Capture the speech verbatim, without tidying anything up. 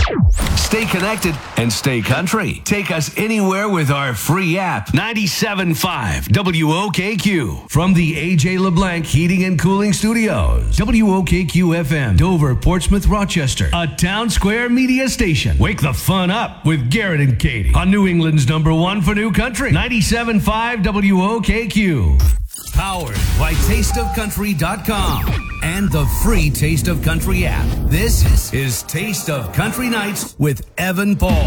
Stay connected and stay country. Take us anywhere with our free app. ninety-seven point five W O K Q. From the A J LeBlanc Heating and Cooling Studios. W O K Q F M, Dover, Portsmouth, Rochester. A Town Square media station. Wake the fun up with Garrett and Katie on New England's number one for new country. ninety-seven point five W O K Q. Powered by taste of country dot com and the free Taste of Country app. This is Taste of Country Nights with Evan Paul.